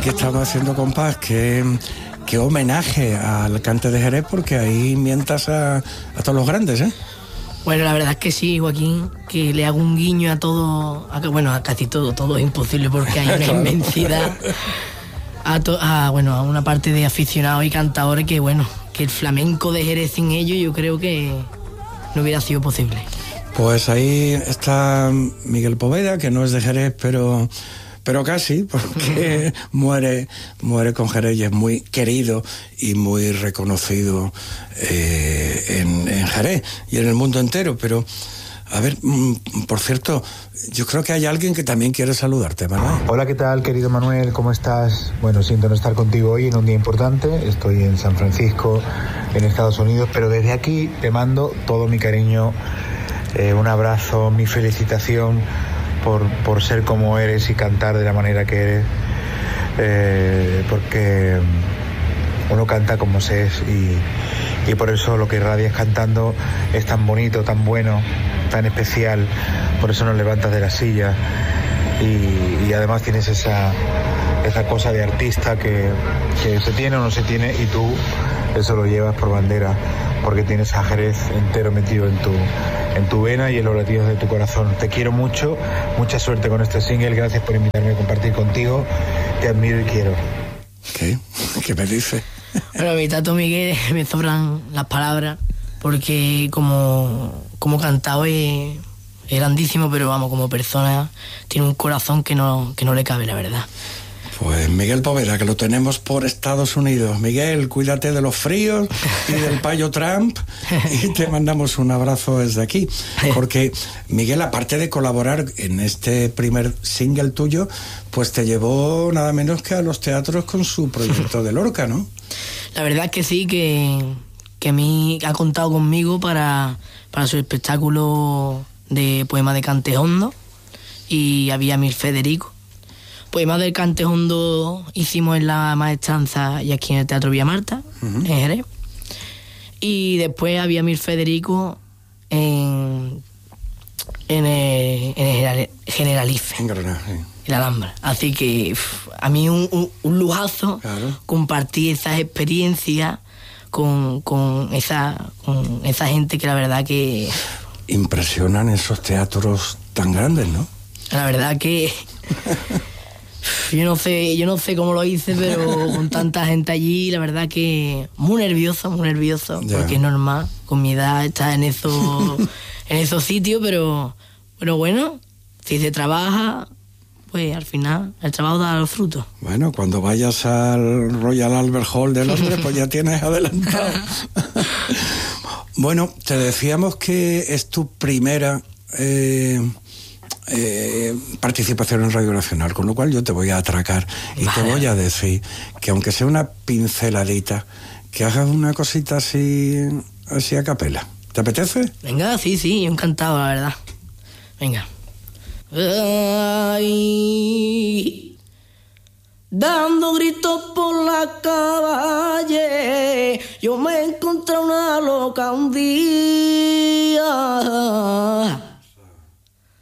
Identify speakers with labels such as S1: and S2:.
S1: aquí estamos haciendo compás, qué homenaje al cante de Jerez, porque ahí mientas a todos los grandes, ¿eh?
S2: Bueno, la verdad es que sí, Joaquín, que le hago un guiño a todo, a casi todo es imposible porque hay una inmensidad a una parte de aficionados y cantadores que el flamenco de Jerez sin ellos yo creo que no hubiera sido posible.
S1: Pues ahí está Miguel Poveda, que no es de Jerez, pero casi, porque muere con Jerez y es muy querido y muy reconocido en Jerez y en el mundo entero. Pero, a ver, por cierto, yo creo que hay alguien que también quiere saludarte, ¿verdad?
S3: Hola, ¿qué tal, querido Manuel? ¿Cómo estás? Bueno, siento no estar contigo hoy en un día importante. Estoy en San Francisco, en Estados Unidos, pero desde aquí te mando todo mi cariño, un abrazo, mi felicitación por ser como eres y cantar de la manera que eres, porque uno canta como se es y por eso lo que irradias cantando es tan bonito, tan bueno, tan especial. Por eso nos levantas de la silla y además tienes esa cosa de artista que se tiene o no se tiene, y tú eso lo llevas por bandera, porque tienes a Jerez entero metido en tu vena y en los latidos de tu corazón. Te quiero mucho, mucha suerte con este single, gracias por invitarme a compartir contigo, te admiro y quiero.
S1: ¿Qué me dice?
S2: Bueno, a mi tato Miguel me sobran las palabras, porque como cantado es grandísimo, pero como persona tiene un corazón que no le cabe, la verdad.
S1: Pues Miguel Poveda, que lo tenemos por Estados Unidos. Miguel, cuídate de los fríos y del payo Trump, y te mandamos un abrazo desde aquí. Porque Miguel, aparte de colaborar en este primer single tuyo, pues te llevó nada menos que a los teatros con su proyecto de Lorca, ¿no?
S2: La verdad es que sí, que a mí ha contado conmigo para su espectáculo de poema de cante hondo, y había Mil Federico. Poemas del cante hondo hicimos en la Maestranza y aquí en el Teatro Villa Marta, en Jerez. Y después había Mil Federico en el Generalife,
S1: En Granada, sí.
S2: en la Alhambra. Así que a mí un lujazo, claro, compartir esas experiencias con esa gente que la verdad que...
S1: Impresionan esos teatros tan grandes, ¿no?
S2: La verdad que... Yo no sé cómo lo hice, pero con tanta gente allí, la verdad que muy nervioso, ya, porque es normal, con mi edad estar en esos sitios, pero bueno, si se trabaja, pues al final el trabajo da los frutos.
S1: Bueno, cuando vayas al Royal Albert Hall de Londres, pues ya tienes adelantado. Bueno, te decíamos que es tu primera participación en Radio Nacional, con lo cual yo te voy a atracar y te voy a decir que aunque sea una pinceladita, que hagas una cosita así a capela. ¿Te apetece?
S2: Venga, sí, encantado, la verdad. Venga. Ay, dando gritos por la calle, yo me encontré una loca un día.